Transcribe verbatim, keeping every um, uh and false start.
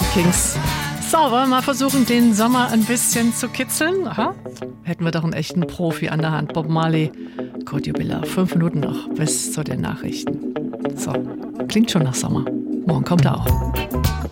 Kings. So, wollen wir mal versuchen, den Sommer ein bisschen zu kitzeln? Aha. Hätten wir doch einen echten Profi an der Hand. Bob Marley, Kurt Jubilar. Fünf Minuten noch bis zu den Nachrichten. So, klingt schon nach Sommer. Morgen kommt er auch.